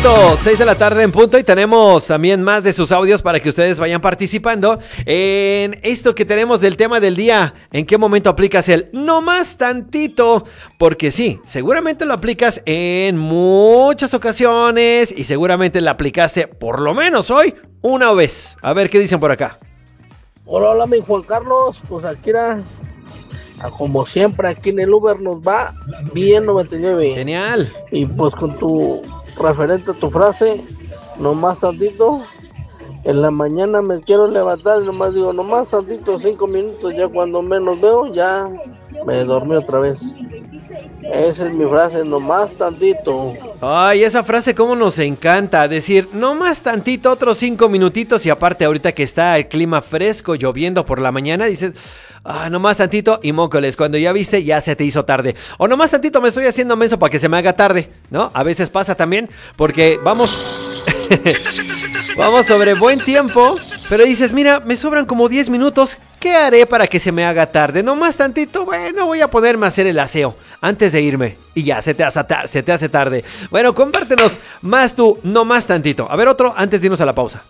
punto, 6 de la tarde en punto, y tenemos también más de sus audios para que ustedes vayan participando en esto que tenemos del tema del día. ¿En qué momento aplicas el no más tantito? Porque sí, seguramente lo aplicas en muchas ocasiones y seguramente la aplicaste por lo menos hoy una vez. A ver qué dicen por acá. Hola, hola, mi Juan Carlos. Pues aquí era, como siempre, aquí en el Uber nos va bien 99. Genial. Y pues con tu referente a tu frase, nomás tantito. En la mañana me quiero levantar y nomás digo, nomás tantito, 5 minutos. Ya cuando menos veo, ya me dormí otra vez. Esa es mi frase, nomás tantito. Ay, esa frase cómo nos encanta, decir, no más tantito, otros 5 minutitos, y aparte ahorita que está el clima fresco, lloviendo por la mañana, dices, no más tantito y mócoles, cuando ya viste, ya se te hizo tarde. O no más tantito, me estoy haciendo menso para que se me haga tarde, ¿no? A veces pasa también, porque vamos... Vamos sobre buen tiempo, pero dices, mira, me sobran como 10 minutos, ¿qué haré para que se me haga tarde? No más tantito, bueno, voy a ponerme a hacer el aseo antes de irme y ya se te hace tarde. Bueno, compártenos más tú, no más tantito. A ver, otro antes de irnos a la pausa.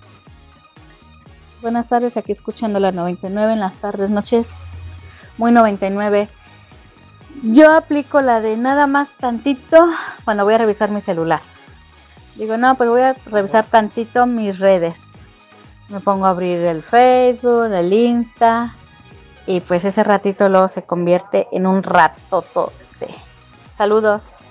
Buenas tardes, aquí escuchando la 99 en las tardes, noches, muy 99. Yo aplico la de nada más tantito cuando voy a revisar mi celular. Digo, no, pues voy a revisar tantito mis redes. Me pongo a abrir el Facebook, el Insta, y pues ese ratito luego se convierte en un ratotote. Saludos.